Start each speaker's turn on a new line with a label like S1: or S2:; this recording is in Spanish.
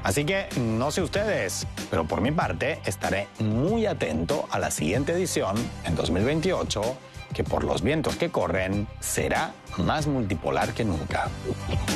S1: Así que no sé ustedes, pero por mi parte estaré muy atento a la siguiente edición en 2028, que por los vientos que corren será más multipolar que nunca.